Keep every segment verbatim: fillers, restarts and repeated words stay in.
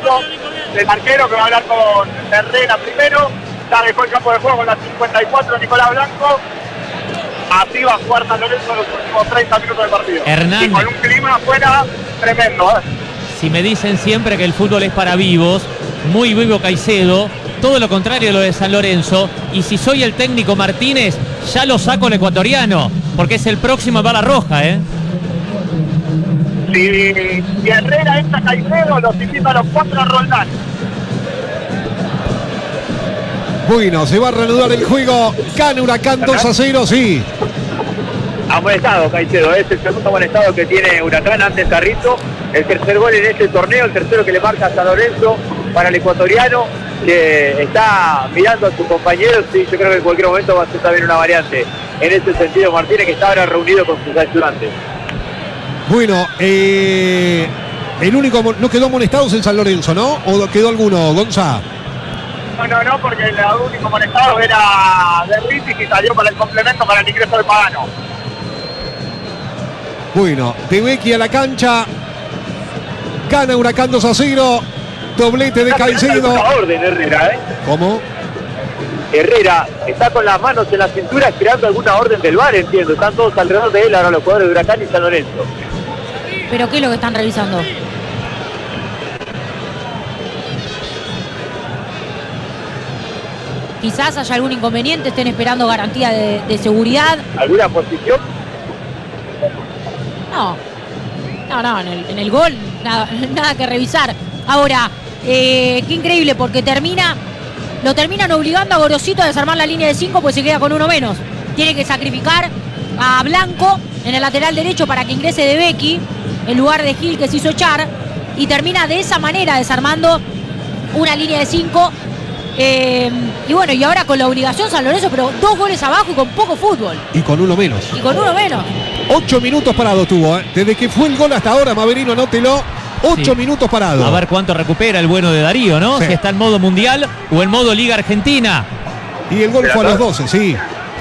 Lorenzo, el arquero que va a hablar con Herrera primero. Ya dejó el campo de juego con la cincuenta y cuatro Nicolás Blanco. Así va a jugar San Lorenzo en los últimos treinta minutos del partido. Hernán. Y con un clima afuera tremendo, ¿eh? Si me dicen siempre que el fútbol es para vivos, muy vivo Caicedo, todo lo contrario de lo de San Lorenzo, y si soy el técnico Martínez, ya lo saco el ecuatoriano, porque es el próximo a bala roja, ¿eh? Si, si Herrera entra Caicedo, los invito a los cuatro a Roldán. Bueno, se va a reanudar el juego. Gana Huracán dos a cero, sí. Amonestado Caicedo, es el segundo amonestado que tiene Huracán ante el Carrito. El tercer gol en este torneo, el tercero que le marca a San Lorenzo para el ecuatoriano, que está mirando a sus compañeros, y yo creo que en cualquier momento va a ser también una variante. En ese sentido, Martínez, que está ahora reunido con sus ayudantes. Bueno, eh, el único, no quedó amonestados en San Lorenzo, ¿no? ¿O quedó alguno, Gonza? No, no, no, porque el único amonestado era de Ritis y salió para el complemento para el ingreso de Pagano. Bueno, De Vecchi a la cancha. Gana Huracán dos a cero. Doblete de Caicedo. Orden, Herrera, ¿eh? ¿Cómo? Herrera está con las manos en la cintura esperando alguna orden del V A R, entiendo. Están todos alrededor de él ahora los jugadores de Huracán y San Lorenzo. ¿Pero qué es lo que están revisando? Quizás haya algún inconveniente, estén esperando garantía de, de seguridad. ¿Alguna posición? No, no, no, en el, en el gol nada, nada que revisar. Ahora, eh, qué increíble, porque termina, lo terminan obligando a Gorosito a desarmar la línea de cinco, pues se queda con uno menos. Tiene que sacrificar a Blanco en el lateral derecho para que ingrese De Vecchi en lugar de Gil, que se hizo echar, y termina de esa manera desarmando una línea de cinco. Eh, y bueno, y ahora con la obligación San Lorenzo, pero dos goles abajo y con poco fútbol. Y con uno menos. Y con uno menos. Ocho minutos parado tuvo, ¿eh? Desde que fue el gol hasta ahora, Maverino, anótelo. Ocho Sí. minutos parado. A ver cuánto recupera el bueno de Darío, ¿no? Sí. Si está en modo mundial o en modo Liga Argentina. Y el gol fue a los doce, sí.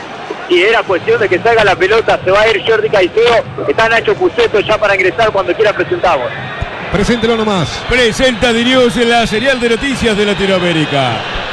Y era cuestión de que salga la pelota, se va a ir Jordi Caicedo. Está Nacho Puceto ya para ingresar cuando quiera presentamos. Preséntelo nomás. Presenta Dirios en la serial de noticias de Latinoamérica.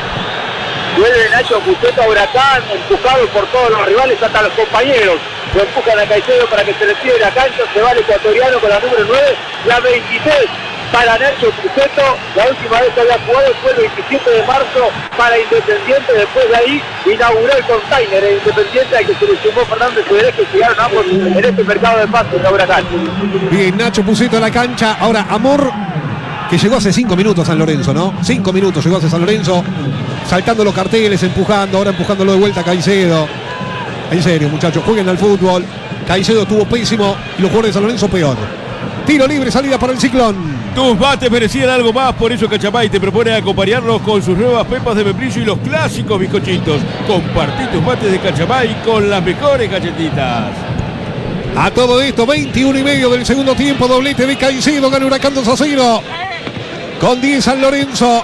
Vuelve Nacho Puceto a Huracán, empujado por todos los rivales, hasta los compañeros. Lo empujan a Caicedo para que se retire de la cancha, se va el ecuatoriano con la número nueve, la veintitrés para Nacho Puceto. La última vez que había jugado fue el veintisiete de marzo para Independiente. Después de ahí inauguró el container el Independiente, al que se le sumó Fernando Federer, que llegaron ambos en este mercado de pases de Huracán. Bien, Nacho Puceto en la cancha. Ahora, Amor, que llegó hace cinco minutos a San Lorenzo, ¿no? Cinco minutos llegó hace San Lorenzo, saltando los carteles, empujando, ahora empujándolo de vuelta a Caicedo. En serio, muchachos, jueguen al fútbol. Caicedo estuvo pésimo y los jugadores de San Lorenzo peor. Tiro libre, salida para el Ciclón. Tus mates merecían algo más, por eso Cachamay te propone acompañarlos con sus nuevas pepas de membrillo y los clásicos bizcochitos. Compartí tus mates de Cachamay con las mejores galletitas. A todo esto, veintiuno y medio del segundo tiempo, doblete de Caicedo, gana Huracán dos a cero. Con diez San Lorenzo.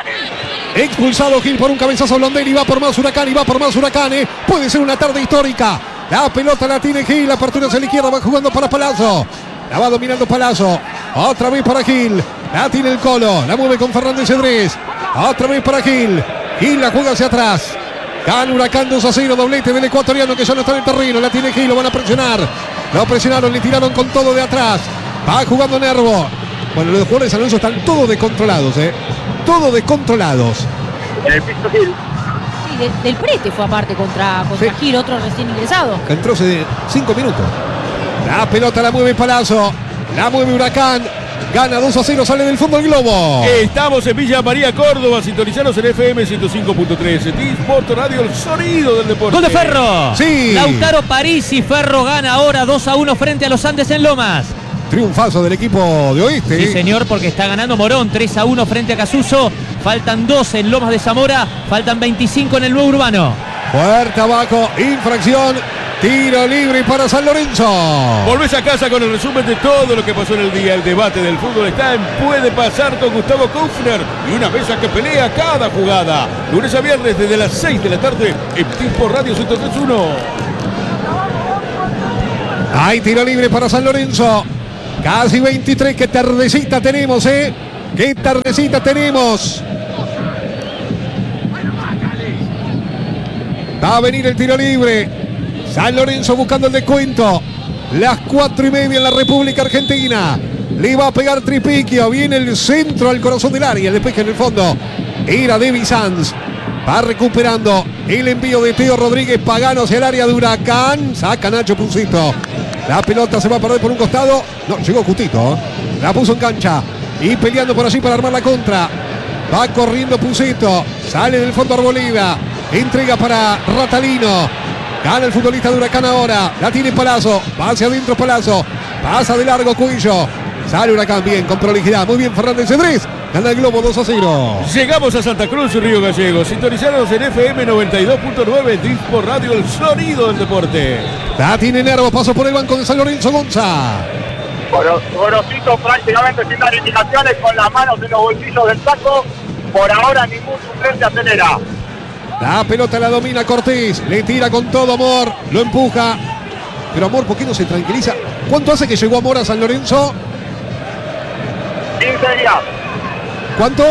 Expulsado Gil por un cabezazo Blondelli, va por más Huracán y va por más Huracán. ¿eh? Puede ser una tarde histórica. La pelota la tiene Gil, la apertura hacia la izquierda, va jugando para Palazzo. La va dominando Palazzo. Otra vez para Gil. La tiene el Colo. La mueve con Fernández Cedrés. Otra vez para Gil. Gil la juega hacia atrás. Gana Huracán dos a cero. Doblete del ecuatoriano que ya no está en el terreno. La tiene Gil. Lo van a presionar. Lo presionaron. Le tiraron con todo de atrás. Va jugando Nervo. Bueno, los jugadores de San Lorenzo están todos descontrolados. ¿eh? Todos descontrolados. En el piso Gil. Sí, de, del Prete fue aparte contra, contra Sí. Gil, otro recién ingresado. Entró hace cinco minutos. La pelota la mueve Palazzo. La mueve Huracán. Gana dos a cero, sale del fondo el globo. Estamos en Villa María, Córdoba. Sintonizanos en F M ciento cinco punto tres. T-Sport Radio, el sonido del deporte. ¡Gol de Ferro! Sí. Lautaro Parisi, Ferro gana ahora dos a uno frente a los Andes en Lomas. Triunfazo del equipo de Oeste. Sí, señor, porque está ganando Morón tres a uno frente a Casuso. Faltan doce en Lomas de Zamora, faltan veinticinco en el Nuevo Urbano. Fuerte abajo, infracción. Tiro libre para San Lorenzo. Volvés a casa con el resumen de todo lo que pasó en el día. El debate del fútbol está en Puede Pasar con Gustavo Kufner y una mesa que pelea cada jugada. Lunes a viernes desde las seis de la tarde en T-Sport Radio ciento tres punto uno. Hay tiro libre para San Lorenzo. Casi veintitrés, que tardecita tenemos, ¿eh? ¡Qué tardecita tenemos! Va a venir el tiro libre. San Lorenzo buscando el descuento. Las cuatro y media en la República Argentina. Le va a pegar Tripiquio. Viene el centro al corazón del área. El despeje en el fondo era de Sanz. Va recuperando el envío de Teo Rodríguez Pagano hacia el área de Huracán. Saca Nacho Pusito. La pelota se va a perder por un costado. No, llegó Cutito. La puso en cancha. Y peleando por allí para armar la contra. Va corriendo Pusito. Sale del fondo Arboleda. Entrega para Ratalino. Gana el futbolista de Huracán ahora. La tiene Palazzo. Va hacia adentro Palazzo. Pasa de largo Cuillo. Sale Huracán bien, con prolijidad. Muy bien Fernández Cedrés. Gana el Globo dos a cero. Llegamos a Santa Cruz y Río Gallegos. Sintonizados en F M noventa y dos punto nueve. Dispo Radio, el sonido del deporte. La tiene Nervo. Paso por el banco de San Lorenzo Gonza. Gorosito prácticamente sin dar indicaciones, con las manos en los bolsillos del saco. Por ahora ningún suplente acelera. La pelota la domina Cortés. Le tira con todo Amor. Lo empuja. Pero Amor, ¿por qué no se tranquiliza? ¿Cuánto hace que llegó Amor a San Lorenzo? quince días. ¿Cuánto?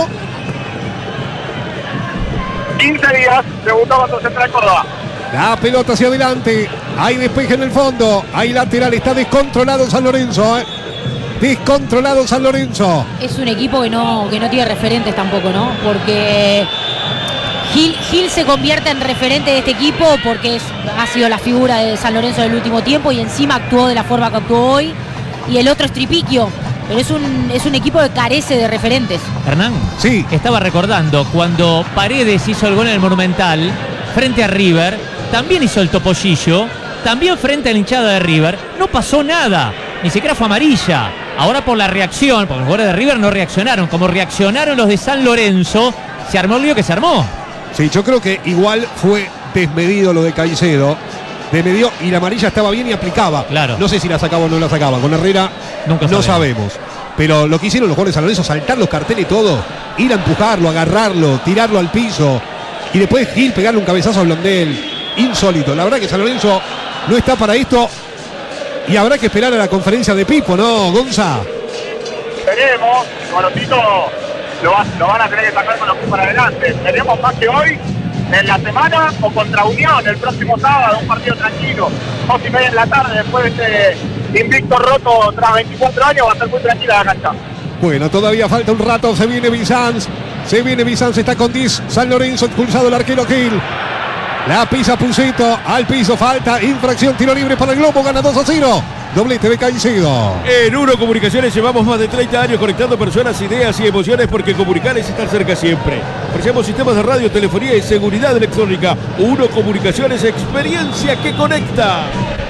quince días, debutó contra Central Córdoba. La pelota hacia adelante. Hay despeje en el fondo. Hay lateral. Está descontrolado San Lorenzo. ¿eh? Descontrolado San Lorenzo. Es un equipo que no, que no tiene referentes tampoco, ¿no? Porque Gil, Gil se convierte en referente de este equipo porque es, ha sido la figura de San Lorenzo del último tiempo y encima actuó de la forma que actuó hoy. Y el otro es Tripiquio. Pero es un, es un equipo que carece de referentes. Hernán, sí. Estaba recordando cuando Paredes hizo el gol en el Monumental frente a River, también hizo el topollillo, también frente a la hinchada de River, no pasó nada, ni siquiera fue amarilla. Ahora por la reacción, porque los jugadores de River no reaccionaron, como reaccionaron los de San Lorenzo, se armó el lío que se armó. Sí, yo creo que igual fue desmedido lo de Caicedo. Desmedió y la amarilla estaba bien y aplicaba. Claro. No sé si la sacaba o no la sacaba. Con Herrera Nunca no sabemos. sabemos. Pero lo que hicieron los jugadores de San Lorenzo, saltar los carteles y todo, ir a empujarlo, agarrarlo, tirarlo al piso y después Gil pegarle un cabezazo a Blondel. Insólito. La verdad que San Lorenzo no está para esto y habrá que esperar a la conferencia de Pipo, ¿no, Gonza? Veremos, Gorosito lo, va, lo van a tener que sacar con los pies para adelante. Veremos más que hoy, en la semana, o contra Unión el próximo sábado, un partido tranquilo. Dos y media en la tarde, después de este invicto roto tras veinticuatro años, va a ser muy tranquila la cancha. Bueno, todavía falta un rato, se viene Bizanz, se viene Bizanz, está con diez, San Lorenzo expulsado el arquero Gil. La pisa Pusito, al piso, falta, infracción, tiro libre para el Globo, gana dos a cero. Doblete de Caicedo. En Uno Comunicaciones llevamos más de treinta años conectando personas, ideas y emociones porque comunicar es estar cerca siempre. Ofrecemos sistemas de radio, telefonía y seguridad electrónica. Uno Comunicaciones, experiencia que conecta.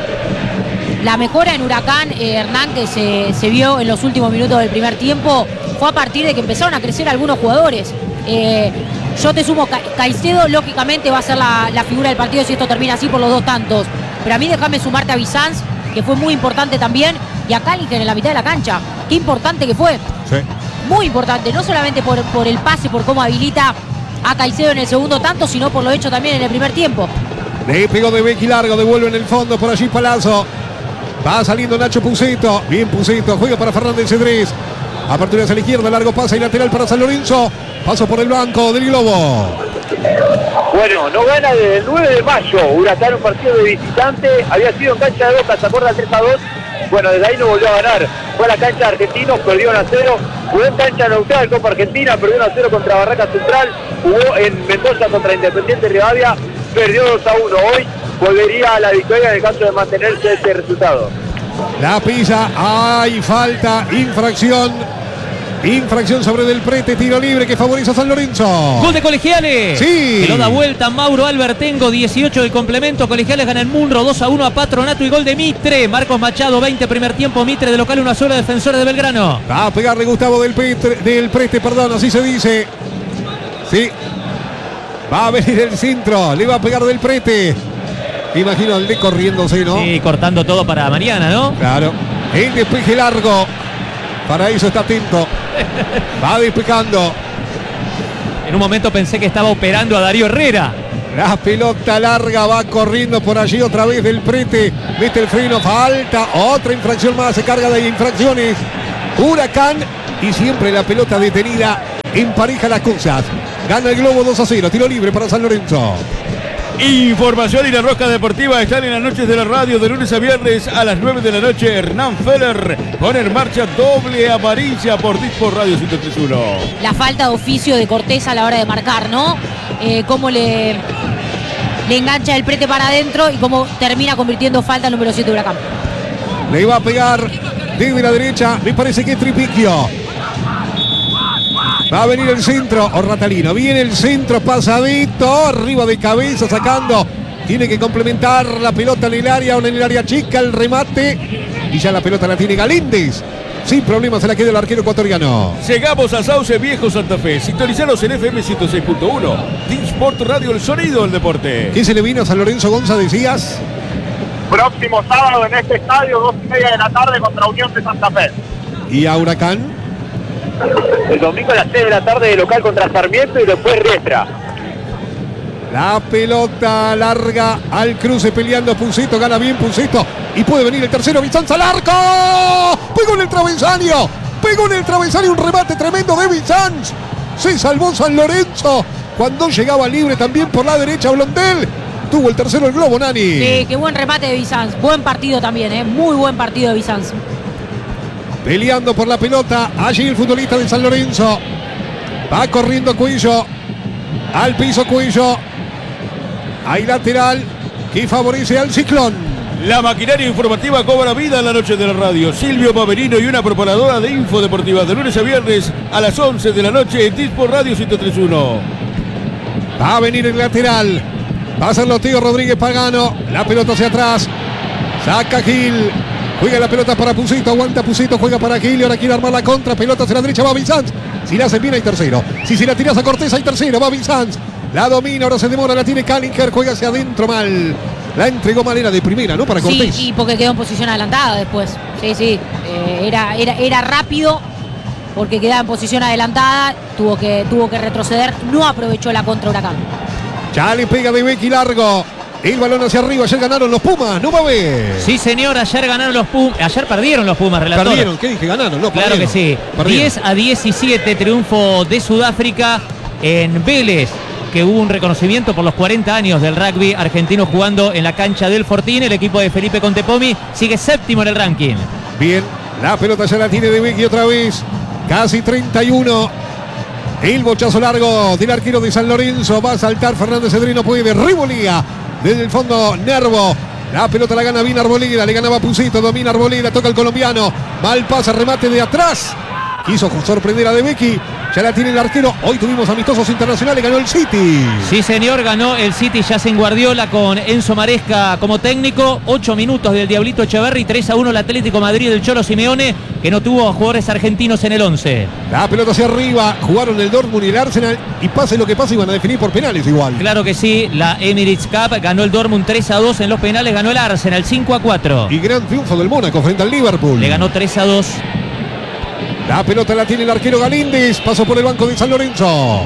La mejora en Huracán, eh, Hernán, que se, se vio en los últimos minutos del primer tiempo, fue a partir de que empezaron a crecer algunos jugadores. Eh, yo te sumo, Ca Caicedo lógicamente va a ser la, la figura del partido si esto termina así por los dos tantos. Pero a mí déjame sumarte a Bizanz, que fue muy importante también, y a Caligen en la mitad de la cancha. Qué importante que fue. Sí. Muy importante, no solamente por, por el pase, por cómo habilita a Caicedo en el segundo tanto, sino por lo hecho también en el primer tiempo. Le pegó de Becky largo, devuelve en el fondo, por allí Palazzo. Va saliendo Nacho Pusito. Bien Pusito, juega para Fernández Cedrés. Apertura hacia la izquierda, largo pase y lateral para San Lorenzo. Paso por el blanco del Globo. Bueno, no gana desde el nueve de mayo. Huracán, un partido de visitante. Había sido en cancha de Boca, ¿se acuerdan? tres a dos. Bueno, desde ahí no volvió a ganar. Fue a la cancha de Argentinos, perdió uno a cero. Jugó en cancha neutral, Copa Argentina, perdió uno a cero contra Barraca Central. Jugó en Mendoza contra Independiente Rivadavia, perdió dos a uno. Hoy volvería a la victoria en el caso de mantenerse este resultado. La pisa, hay falta, infracción. Infracción sobre Del Prete, tiro libre que favorece a San Lorenzo. Gol de Colegiales. Sí. Que lo da vuelta Mauro Albertengo, dieciocho del complemento. Colegiales gana el Munro, dos a uno a Patronato y gol de Mitre. Marcos Machado, veinte primer tiempo. Mitre de local, una sola, Defensores de Belgrano. Va a pegarle Gustavo Del, Petre, del Prete, perdón, así se dice. Sí. Va a venir el centro, le va a pegar Del Prete. Imagino el de corriéndose, ¿no? Sí, cortando todo para mañana, ¿no? Claro. El despeje largo. Para eso está atento. Va despejando. En un momento pensé que estaba operando a Darío Herrera. La pelota larga va corriendo por allí otra vez Del Prete. Mete el freno, falta. Otra infracción más, se carga de infracciones. Huracán y siempre la pelota detenida empareja las cosas. Gana el Globo dos a cero, tiro libre para San Lorenzo. Información y la Rosca Deportiva están en las noches de la radio de lunes a viernes a las nueve de la noche. Hernán Feller pone en marcha doble amarilla por Dispo Radio ciento tres punto uno. La falta de oficio de Cortés a la hora de marcar, ¿no? Eh, cómo le, le engancha el prete para adentro y cómo termina convirtiendo falta el número siete de Huracán. Le va a pegar desde la derecha, me parece que es Tripiquio. Va a venir el centro, o Ratalino. Viene el centro, pasadito, arriba de cabeza, sacando. Tiene que complementar la pelota en el área, o en el área chica, el remate. Y ya la pelota la tiene Galíndez. Sin problemas se la queda el arquero ecuatoriano. Llegamos a Sauce Viejo, Santa Fe. Sintonizanos en F M ciento seis punto uno. Sport Radio, el sonido del deporte. ¿Qué se le vino a San Lorenzo, Gonza, decías? Próximo sábado en este estadio, dos y media de la tarde contra Unión de Santa Fe. ¿Y a Huracán? El domingo a las seis de la tarde de local contra Sarmiento y después Riestra. La pelota larga al cruce peleando Pusito, gana bien Pusito. Y puede venir el tercero, Bizanza al arco. Pegó en el travesaño. Pegó en el travesaño un remate tremendo de Bizanza. Se salvó San Lorenzo cuando llegaba libre también por la derecha Blondel. Tuvo el tercero el Globo, Nani. Sí, qué buen remate de Bizanza. Buen partido también, ¿eh? Muy buen partido de Bizanza. Peleando por la pelota, allí el futbolista de San Lorenzo. Va corriendo Cuello. Al piso Cuello. Hay lateral que favorece al Ciclón. La maquinaria informativa cobra vida en la noche de la radio. Silvio Paverino y una preparadora de info deportiva de lunes a viernes a las once de la noche en Dispo Radio ciento tres punto uno. Va a venir el lateral. Va a ser Tío Rodríguez Pagano. La pelota hacia atrás. Saca Gil. Juega la pelota para Pusito, aguanta Pusito, juega para Gil y ahora quiere armar la contra, pelota hacia la derecha, va Bizanz. Si la hacen bien hay tercero, si se la tiras a Cortés hay tercero, va Bizanz. La domina, ahora se demora, la tiene Kallinger, juega hacia adentro mal. La entregó mal, era de primera, ¿no? Para Cortés. Sí, y porque quedó en posición adelantada después. Sí, sí, eh, era, era, era rápido porque quedaba en posición adelantada, tuvo que, tuvo que retroceder, no aprovechó la contra Huracán. Ya le pega de Becky largo. El balón hacia arriba, ayer ganaron los Pumas, no va a ver. Sí, señor, ayer ganaron los Pumas, ayer perdieron los Pumas, relator. Perdieron, ¿qué dije? Ganaron, no, claro perdieron. que sí. Perdieron. diez a diecisiete, triunfo de Sudáfrica en Vélez, que hubo un reconocimiento por los cuarenta años del rugby argentino jugando en la cancha del Fortín. El equipo de Felipe Contepomi sigue séptimo en el ranking. Bien, la pelota ya la tiene de Becky otra vez, casi treinta y uno. El bochazo largo del arquero de San Lorenzo, va a saltar Fernández Cedrino, puede, Ribolía. Desde el fondo, Nervo. La pelota la gana bien Arboleda. Le ganaba Pusito. Domina Arboleda. Toca el colombiano. Mal pasa. Remate de atrás. Quiso sorprender a De Becky. Ya la tiene el arquero. Hoy tuvimos amistosos internacionales. Ganó el City. Sí, señor. Ganó el City ya en Guardiola con Enzo Maresca como técnico. ocho minutos del Diablito Echeverri. tres a uno el Atlético Madrid del Cholo Simeone, que no tuvo jugadores argentinos en el once. La pelota hacia arriba. Jugaron el Dortmund y el Arsenal. Y pase lo que pase, iban a definir por penales igual. Claro que sí. La Emirates Cup ganó el Dortmund tres a dos. En los penales ganó el Arsenal cinco a cuatro. Y gran triunfo del Mónaco frente al Liverpool. Le ganó tres a dos. La pelota la tiene el arquero Galíndez. Pasó por el banco de San Lorenzo.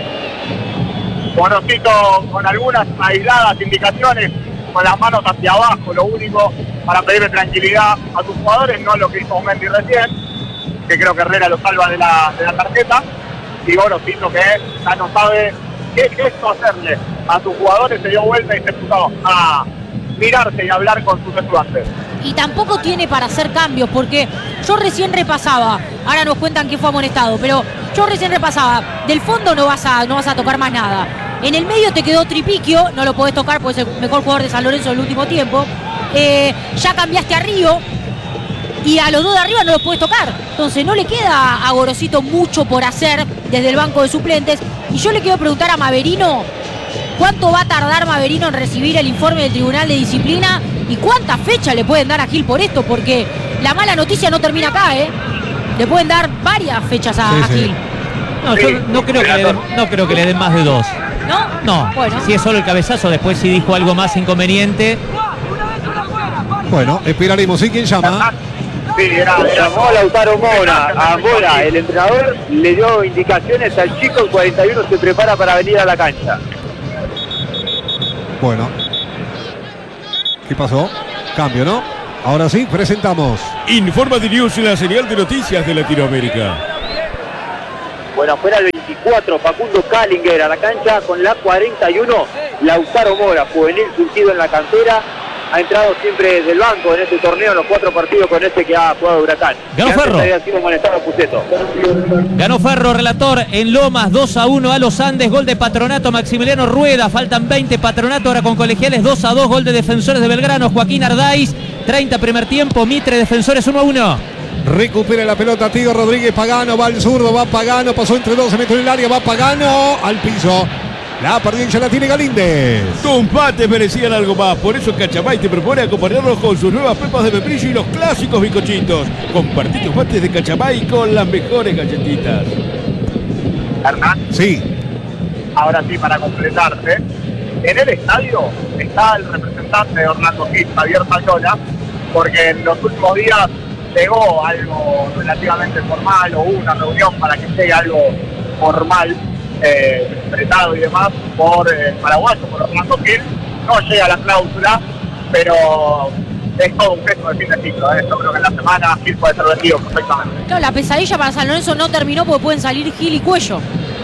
Bonocito con algunas aisladas indicaciones, con las manos hacia abajo, lo único para pedirle tranquilidad a sus jugadores, no lo que hizo Mendy recién, que creo que Herrera lo salva de la, de la tarjeta. Y Bonocito que ya no sabe qué gesto hacerle a sus jugadores, se dio vuelta y se puso a mirarse y hablar con sus estudiantes. Y tampoco tiene para hacer cambios, porque yo recién repasaba, ahora nos cuentan que fue amonestado, pero yo recién repasaba, del fondo no vas a, no vas a tocar más nada. En el medio te quedó Tripiquio, no lo podés tocar porque es el mejor jugador de San Lorenzo del último tiempo. Eh, ya cambiaste a Río y a los dos de arriba no los podés tocar. Entonces no le queda a Gorosito mucho por hacer desde el banco de suplentes. Y yo le quiero preguntar a Maverino, ¿cuánto va a tardar Maverino en recibir el informe del Tribunal de Disciplina? ¿Y cuántas fechas le pueden dar a Gil por esto? Porque la mala noticia no termina acá, ¿eh? Le pueden dar varias fechas a, Sí, a sí. Gil. No, yo no creo, que le den, no creo que le den más de dos. ¿No? No, Bueno. si es solo el cabezazo, después si dijo algo más inconveniente. Bueno, esperaremos. ¿Y quién llama? Sí, era, era llamó a Lautaro Mora, a Mora, el entrenador le dio indicaciones al chico, el cuarenta y uno se prepara para venir a la cancha. Bueno. ¿Qué pasó? Cambio, ¿no? Ahora sí, presentamos. Informa de News, la señal de noticias de Latinoamérica. Bueno, fuera el veinticuatro, Facundo Kallinger a la cancha con la cuarenta y uno, Lautaro Mora, juvenil surgido en la cantera. Ha entrado siempre desde el banco en este torneo, en los cuatro partidos con este que ha jugado Huracán. Ganó Ferro. Había sido molestado Puceto. Ganó Ferro, relator, en Lomas, dos a uno a los Andes, gol de Patronato, Maximiliano Rueda, faltan veinte, Patronato ahora con Colegiales, dos a dos, gol de Defensores de Belgrano, Joaquín Ardáiz, treinta primer tiempo, Mitre, Defensores uno a uno. Recupera la pelota Tigo Rodríguez, Pagano, va al zurdo, va Pagano, pasó entre dos, se metió en el área, va Pagano, al piso. La perdió y ya la tiene Galíndez. Tu empates merecían algo más. Por eso Cachamay te propone acompañarlos con sus nuevas pepas de membrillo y los clásicos bizcochitos. Compartí tus mates de Cachamay con las mejores galletitas. Hernán. Sí. Ahora sí, para completarte. En el estadio está el representante de Orlando Gil, Javier Sayola, porque en los últimos días llegó algo relativamente formal o hubo una reunión para que llegue algo formal. Eh, interpretado y demás por el eh, paraguayo, por Orlando Gil. No llega la cláusula, pero es todo un gesto de fin de ciclo. ¿eh? Yo creo que en la semana Gil puede ser vendido perfectamente. Claro, la pesadilla para San Lorenzo no terminó porque pueden salir Gil y Cuello.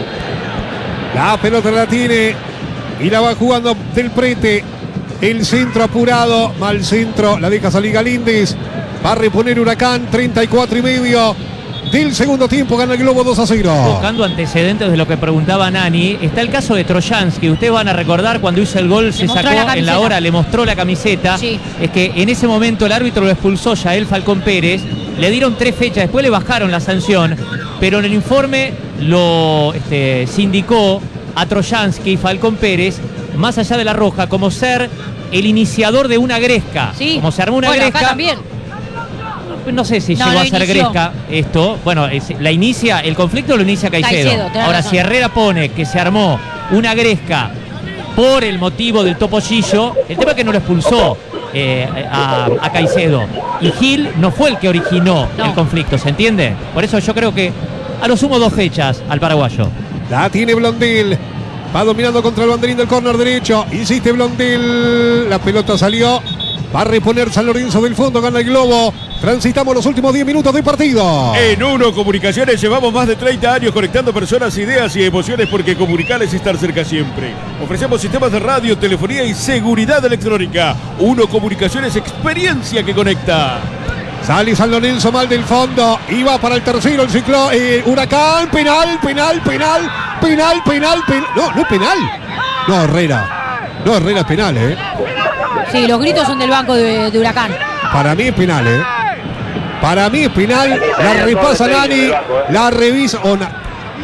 La pelota la tiene y la va jugando Del Prete. El centro apurado, mal centro, la deja salir Galíndez. Va a reponer Huracán, treinta y cuatro y medio. Del segundo tiempo, gana el Globo dos a cero. Buscando antecedentes de lo que preguntaba Nani, está el caso de Trojansky. Ustedes van a recordar cuando hizo el gol, le se sacó la en la hora, le mostró la camiseta. Sí. Es que en ese momento el árbitro lo expulsó ya, el Falcón Pérez. Le dieron tres fechas, después le bajaron la sanción. Pero en el informe lo este, se indicó a Trojansky, Falcón Pérez, más allá de la roja, como ser el iniciador de una gresca. Sí. Como se armó una bueno, gresca. Acá también. No sé si no, llegó a ser inició. gresca esto. Bueno, es, la inicia, el conflicto lo inicia Caicedo. Caicedo Ahora, razón. si Herrera pone que se armó una gresca por el motivo del topollillo, el tema es que no lo expulsó eh, a, a Caicedo. Y Gil no fue el que originó no. el conflicto, ¿se entiende? Por eso yo creo que a lo sumo dos fechas al paraguayo. La tiene Blondel. Va dominando contra el banderín del córner derecho. Insiste Blondel. La pelota salió. Va a reponer San Lorenzo del fondo, gana el Globo. Transitamos los últimos diez minutos de partido. En Uno Comunicaciones llevamos más de treinta años conectando personas, ideas y emociones porque comunicar es estar cerca siempre. Ofrecemos sistemas de radio, telefonía y seguridad electrónica. Uno Comunicaciones, experiencia que conecta. Sale San Lorenzo mal del fondo y va para el tercero el ciclo. Eh, Huracán, penal, penal, penal, penal, penal, penal. No, no es penal. No, Herrera. No, Herrera es penal, ¿eh? Sí, los gritos son del banco de, de Huracán. Para mí es penal, ¿eh? Para mí es penal. La repasa Nani. La revisa. Oh, na...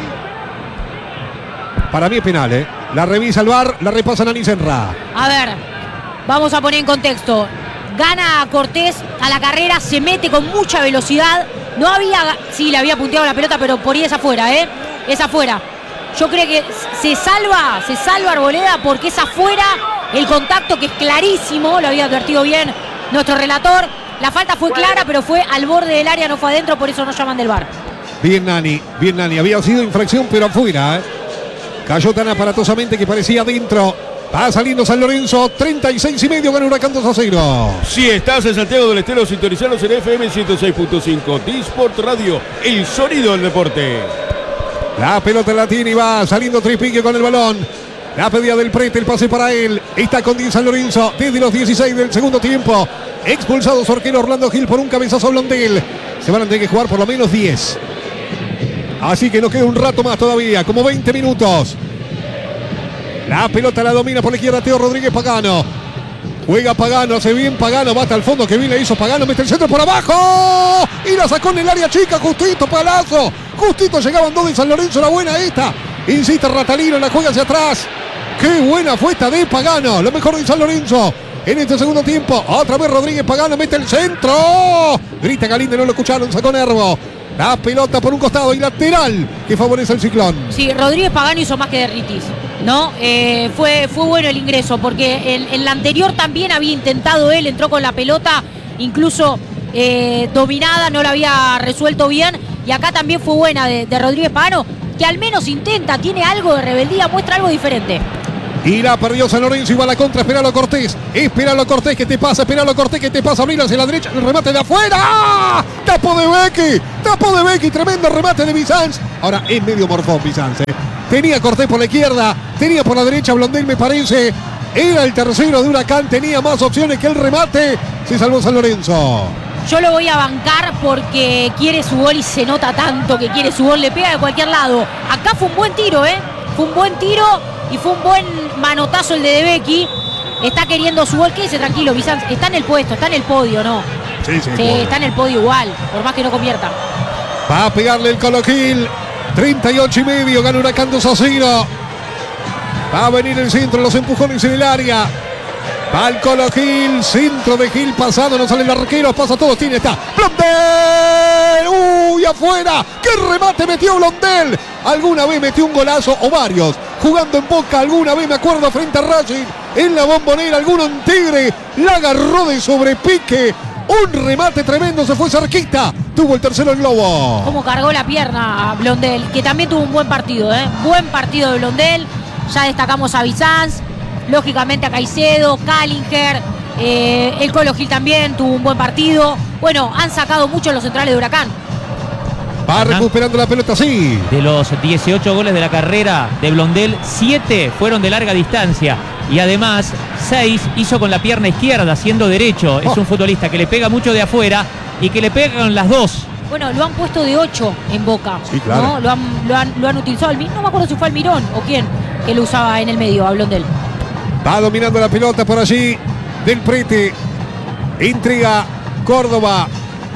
Para mí es penal, ¿eh? La revisa el V A R. La repasa Nani Senra. A ver, vamos a poner en contexto. Gana Cortés a la carrera, se mete con mucha velocidad. No había. Sí, le había punteado la pelota, pero por ahí es afuera, ¿eh? Es afuera. Yo creo que se salva, se salva Arboleda porque es afuera. El contacto que es clarísimo, lo había advertido bien nuestro relator. La falta fue clara, pero fue al borde del área, no fue adentro, por eso no llaman del V A R. Bien Nani, bien Nani. Había sido infracción, pero afuera, ¿eh? Cayó tan aparatosamente que parecía adentro. Va saliendo San Lorenzo, treinta y seis y medio, gana Huracán dos a cero. Si estás en Santiago del Estero, sintonizanos en F M ciento seis punto cinco. Disport Radio, el sonido del deporte. La pelota la tiene y va saliendo Tripique con el balón. La pedida del Prete, el pase para él. Está con diez San Lorenzo desde los dieciséis del segundo tiempo. Expulsado su arquero Orlando Gil por un cabezazo a Blondel. Se van a tener que jugar por lo menos diez. Así que nos queda un rato más todavía, como veinte minutos. La pelota la domina por la izquierda Teo Rodríguez Pagano. Juega Pagano, hace bien Pagano, va hasta el fondo, que bien le hizo Pagano, mete el centro por abajo. Y la sacó en el área chica, justito, palazo. Justito llegaban dos de San Lorenzo, la buena esta. Insiste Ratalino, la juega hacia atrás. Qué buena fue esta de Pagano, lo mejor de San Lorenzo. En este segundo tiempo, otra vez Rodríguez Pagano mete el centro. Grita Galíndez, no lo escucharon, sacó Nervo. La pelota por un costado y lateral que favorece al Ciclón. Sí, Rodríguez Pagano hizo más que Derritis, ¿no? Eh, fue, fue bueno el ingreso porque en, en la anterior también había intentado él, entró con la pelota incluso eh, dominada, no la había resuelto bien. Y acá también fue buena de, de Rodríguez Pagano, que al menos intenta, tiene algo de rebeldía, muestra algo diferente. Y la perdió San Lorenzo y va a la contra. Esperalo Cortés. Esperalo Cortés que te pasa. Esperalo Cortés que te pasa. Abrir hacia la derecha. El remate de afuera. ¡Ah! Tapo de Becky. Tapo de Becky. Tremendo remate de Bizanz. Ahora es medio morfón Bizanz. ¿eh? Tenía Cortés por la izquierda. Tenía por la derecha Blondel, me parece. Era el tercero de Huracán. Tenía más opciones que el remate. Se salvó San Lorenzo. Yo lo voy a bancar porque quiere su gol y se nota tanto que quiere su gol. Le pega de cualquier lado. Acá fue un buen tiro, ¿eh? Fue un buen tiro. Y fue un buen manotazo el de De Becky. Está queriendo su gol. Quédese tranquilo, Bizanz. Está en el puesto, está en el podio, ¿no? Sí, sí. Sí, está en el podio igual, por más que no convierta. Va a pegarle el Colo Gil. treinta y ocho y medio. Gana Huracán dos a cero. Va a venir el centro, los empujones en el área. Va el Colo Gil. Centro de Gil pasado. No sale el arquero. Pasa todos. Tiene, está. ¡Blondel! ¡Uy, afuera! ¡Qué remate metió Blondel! Alguna vez metió un golazo o varios. Jugando en Boca, alguna vez me acuerdo frente a Racing. En la Bombonera, alguno en Tigre. La agarró de sobrepique. Un remate tremendo. Se fue cerquita. Tuvo el tercero el Globo. Cómo cargó la pierna a Blondel. Que también tuvo un buen partido, ¿eh? Buen partido de Blondel. Ya destacamos a Bizanz. Lógicamente a Caicedo, Callinger, eh, el Colo Gil también tuvo un buen partido. Bueno, han sacado mucho los centrales de Huracán. Va recuperando la pelota, sí. De los dieciocho goles de la carrera de Blondel, siete fueron de larga distancia. Y además, seis hizo con la pierna izquierda, siendo derecho. Es Oh. un futbolista que le pega mucho de afuera y que le pegan las dos. Bueno, lo han puesto de ocho en Boca. Sí, claro. ¿no? Lo, han, lo, han, lo han utilizado. No me acuerdo si fue Almirón o quién que lo usaba en el medio a Blondel. Va dominando la pelota por allí. Del Prete. Entrega Córdoba.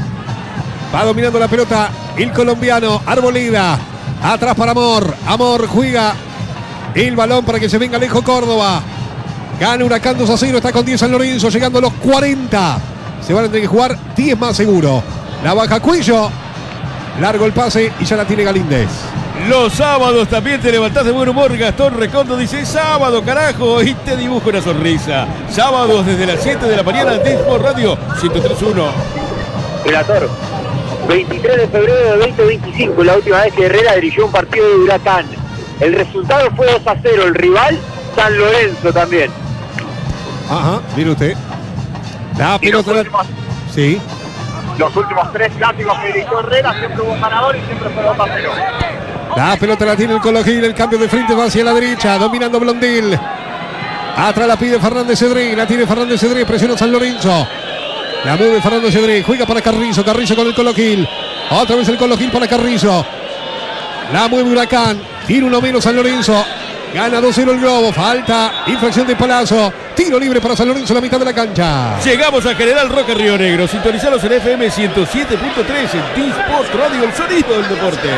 Va dominando la pelota el colombiano Arboleda. Atrás para Amor. Amor juega el balón para que se venga lejos Córdoba. Gana Huracán dos a cero. Está con diez San Lorenzo. Llegando a los cuarenta. Se van a tener que jugar diez más seguro. La baja Cuillo. Largo el pase y ya la tiene Galíndez. Los sábados también te levantás de buen humor. Gastón Recondo dice: sábado, carajo, y te dibujo una sonrisa. Sábados desde las siete de la mañana en Sport Radio ciento tres punto uno. Relator, veintitrés de febrero de veinte veinticinco, la última vez que Herrera dirigió un partido de Huracán. El resultado fue dos a cero, el rival San Lorenzo también. Ajá, mire usted. La Y los pelota. últimos, Sí. los últimos tres clásicos que dirigió Herrera siempre hubo ganador y siempre fue dos a cero. La pelota la tiene el Colo Gil. El cambio de frente va hacia la derecha. Dominando Blondel. Atrás la pide Fernández Cedré. La tiene Fernández Cedré. Presiona San Lorenzo. La mueve Fernández Cedré. Juega para Carrizo. Carrizo con el Colo Gil. Otra vez el Colo Gil para Carrizo. La mueve Huracán. Tira uno menos San Lorenzo. Gana dos cero el Globo. Falta. Infracción de Palazzo. Tiro libre para San Lorenzo. La mitad de la cancha. Llegamos a General Roca Río Negro. Sintonizados en F M ciento siete punto tres en T-Sport Radio, el sonido del deporte.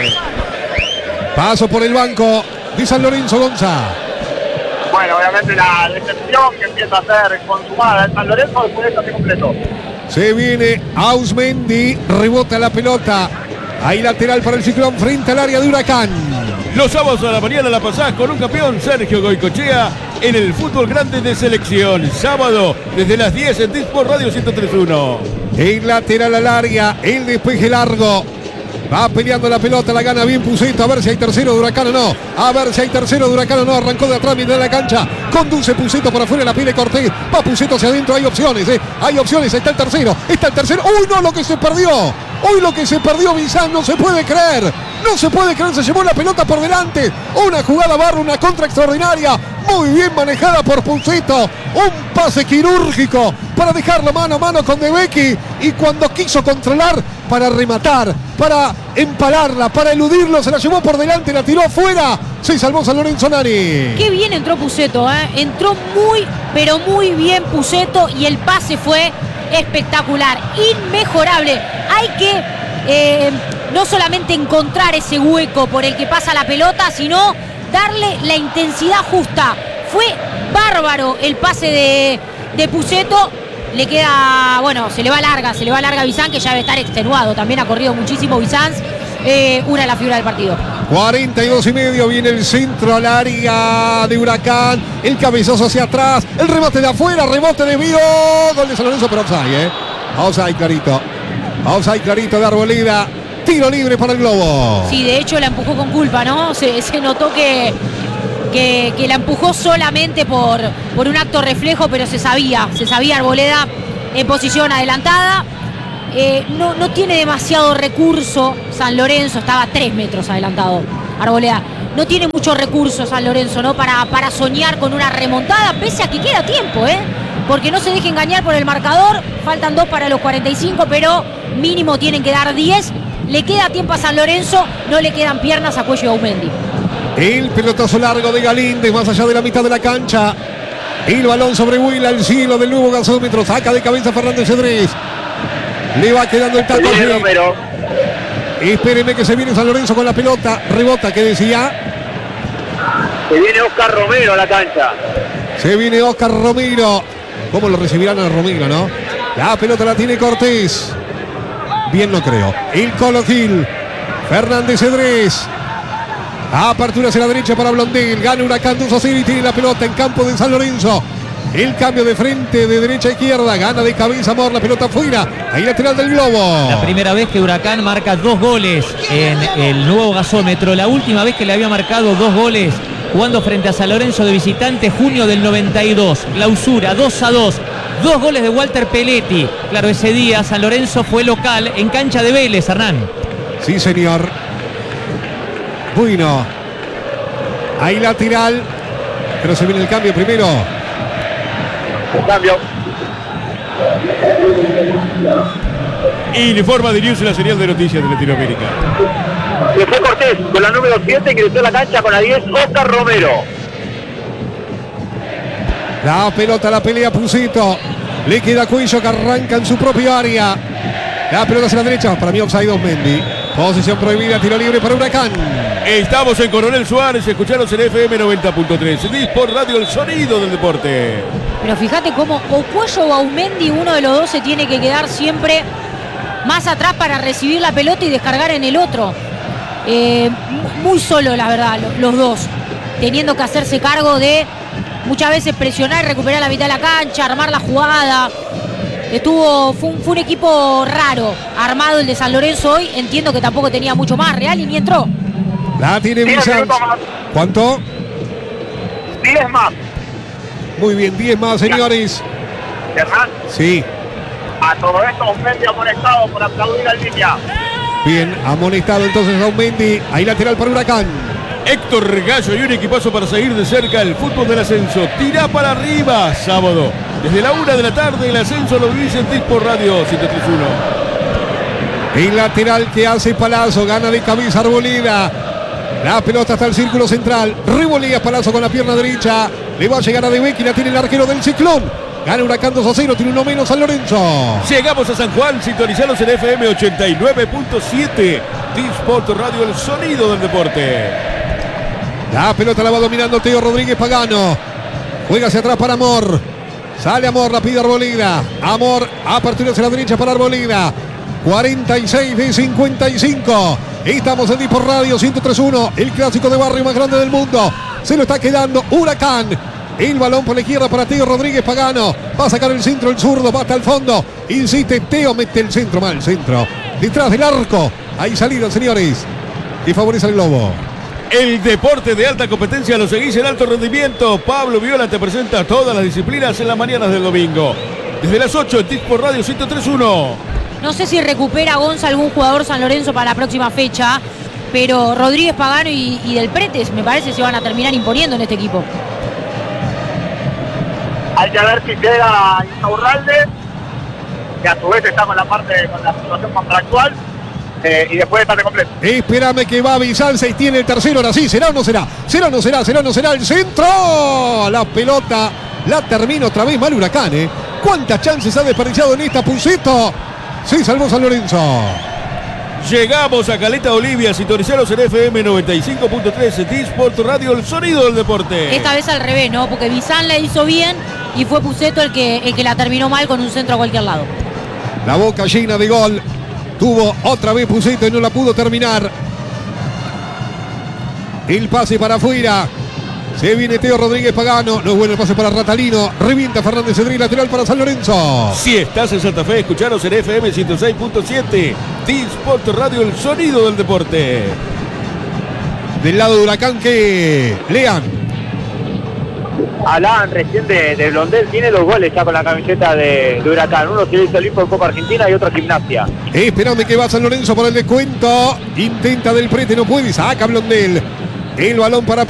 Paso por el banco de San Lorenzo Gonza. Bueno, obviamente la decepción que empieza a ser consumada en San Lorenzo después de esto se completó. Se viene Ausmendi. Rebota la pelota. Ahí lateral para el Ciclón frente al área de Huracán. Los sábados a la mañana la pasás con un campeón, Sergio Goicochea, en el fútbol grande de selección. Sábado desde las diez en T-Sport Radio ciento tres punto uno. El lateral al área. El despeje largo. Va peleando la pelota, la gana bien Puceto. A ver si hay tercero de Huracán o no. A ver si hay tercero de Huracán o no. Arrancó de atrás, mitad de la cancha. Conduce Puceto por afuera, la pide Cortés. Va Puceto hacia adentro, hay opciones, ¿eh? Hay opciones, está el tercero. Está el tercero. ¡Uy, no! Lo que se perdió. Hoy lo que se perdió Bizanz, no se puede creer. No se puede creer, se llevó la pelota por delante. Una jugada barra, una contra extraordinaria. Muy bien manejada por Puceto. Un pase quirúrgico para dejarlo mano a mano con De Becky. Y cuando quiso controlar, para rematar, para empalarla, para eludirlo, se la llevó por delante, la tiró afuera. Se salvó San Lorenzo Nani. Qué bien entró Puceto, ¿eh? Entró muy, pero muy bien Puceto y el pase fue espectacular, inmejorable. Hay que eh, no solamente encontrar ese hueco por el que pasa la pelota, sino darle la intensidad justa. Fue bárbaro el pase de, de Puceto. Le queda, bueno, se le va larga, se le va larga a Bizanz, que ya debe estar extenuado. También ha corrido muchísimo Bizanz. Eh, una de las figuras del partido. cuarenta y dos y medio, viene el centro al área de Huracán. El cabezazo hacia atrás. El remate de afuera, rebote de Vido. Gol de San Lorenzo, pero offside, ¿eh? Offside clarito. Offside clarito de Arboleda. Tiro libre para el Globo. Sí, de hecho la empujó con culpa, ¿no? Se, se notó que, que, que la empujó solamente por, por un acto reflejo, pero se sabía, se sabía Arboleda en posición adelantada. Eh, no, no tiene demasiado recurso San Lorenzo, estaba a tres metros adelantado Arboleda. No tiene mucho recurso San Lorenzo, ¿no? Para, para soñar con una remontada, pese a que queda tiempo, ¿eh? Porque no se deje engañar por el marcador, faltan dos para los cuarenta y cinco, pero mínimo tienen que dar diez. Le queda tiempo a San Lorenzo, no le quedan piernas a Cuello y Aumendi. El pelotazo largo de Galíndez, más allá de la mitad de la cancha. El balón sobre Will al cielo del nuevo gasómetro. Saca de cabeza Fernández Cedrés. Le va quedando el taco. Espérenme que se viene San Lorenzo con la pelota. Rebota, ¿qué decía? Se viene Oscar Romero a la cancha. Se viene Oscar Romero. ¿Cómo lo recibirán a Romero, no? La pelota la tiene Cortés. Bien no creo. El Colo Gil. Fernández Cedrés. Apertura hacia la derecha para Blondel. Gana Huracán dos a cero y tiene la pelota en campo de San Lorenzo. El cambio de frente de derecha a izquierda. Gana de cabeza Amor. La pelota fuera. Ahí lateral del globo. La primera vez que Huracán marca dos goles en el nuevo gasómetro. La última vez que le había marcado dos goles jugando frente a San Lorenzo de visitante, junio del noventa y dos. Clausura dos a dos. Dos goles de Walter Peletti. Claro, ese día San Lorenzo fue local en cancha de Vélez, Hernán. Sí, señor. Bueno. Ahí lateral. Pero se viene el cambio primero. El cambio. Informa de News, la señal de noticias de Latinoamérica. Se fue Cortés con la número siete, ingresó a la cancha con la diez, Oscar Romero. La pelota, la pelea Pusito. Le queda Cuello que arranca en su propio área. La pelota hacia la derecha. Para mí offside Aumendi. Posición prohibida, tiro libre para Huracán. Estamos en Coronel Suárez, escucharos en F M noventa punto tres. Disport Radio, el sonido del deporte. Pero fíjate cómo o Cuello o Aumendi, uno de los dos se tiene que quedar siempre más atrás para recibir la pelota y descargar en el otro. Eh, muy solo, la verdad, los dos. Teniendo que hacerse cargo de muchas veces presionar, recuperar la mitad de la cancha, armar la jugada. Estuvo, fue un, fue un equipo raro armado el de San Lorenzo hoy. Entiendo que tampoco tenía mucho más. Real y ni entró. La tiene Villar. ¿Cuánto? diez más. Muy bien, diez más, señores. Hernán, Sí. a todo esto Aumendi amonestado por aplaudir al línea. Bien, amonestado entonces Aumendi. Ahí lateral para Huracán. Héctor Gallo y un equipazo para seguir de cerca el fútbol del ascenso. Tira para arriba, sábado. Desde la una de la tarde el ascenso lo vivís en Disport Radio ciento tres punto uno. El lateral que hace Palazzo. Gana de cabeza Arboleda. La pelota hasta el círculo central. Revolea Palazzo con la pierna derecha. Le va a llegar a Debeck y la tiene el arquero del Ciclón. Gana Huracán dos a cero. Tiene uno menos San Lorenzo. Llegamos a San Juan, sintonizados en F M ochenta y nueve punto siete. Disport Radio, el sonido del deporte. La pelota la va dominando Teo Rodríguez Pagano. Juega hacia atrás para Amor. Sale Amor, la pide Arboleda. Amor, apertura hacia la derecha para Arboleda. cuarenta y seis de cincuenta y cinco. Estamos en Disport Radio ciento tres punto uno. El clásico de barrio más grande del mundo. Se lo está quedando Huracán. El balón por la izquierda para Teo Rodríguez Pagano. Va a sacar el centro, el zurdo, va hasta el fondo. Insiste Teo, mete el centro, mal centro. Detrás del arco. Ahí salieron, señores. Y favorece al globo. El deporte de alta competencia lo seguís en alto rendimiento. Pablo Viola te presenta todas las disciplinas en las mañanas del domingo. Desde las ocho en Disport Radio ciento tres punto uno. No sé si recupera Gonza algún jugador San Lorenzo para la próxima fecha, pero Rodríguez Pagano y, y Del Pretes me parece se van a terminar imponiendo en este equipo. Hay que ver si llega Insaurralde, que a su vez está con la parte con la situación contractual. Eh, y después está de completo. Espérame que va Bizanza y tiene el tercero. Ahora sí, ¿será o no será? ¿Será o no será? ¿Será o no será? El centro. La pelota la termina otra vez mal Huracán, ¿eh? ¿Cuántas chances ha desperdiciado en esta Pusito? Sí, salvó San Lorenzo. Llegamos a Caleta Olivia, sintonizados en F M noventa y cinco punto tres, Disport Radio, el sonido del deporte. Esta vez al revés, ¿no? Porque Bizán la hizo bien y fue Puceto el que, el que la terminó mal con un centro a cualquier lado. La boca llena de gol. Tuvo otra vez Pusito y no la pudo terminar. El pase para afuera. Se viene Teo Rodríguez Pagano. No es bueno el pase para Ratalino. Revienta Fernández Cedrés, lateral para San Lorenzo. Si estás en Santa Fe, escucharos en F M ciento seis punto siete. Disport Radio, el sonido del deporte. Del lado de Huracán que Lean. Alan recién de, de Blondel, tiene dos goles ya con la camiseta de, de Huracán. Uno se hizo Olimpo en Copa Argentina y otro Gimnasia. Esperando que va San Lorenzo por el descuento. Intenta del prete, no puede, saca Blondel. El balón para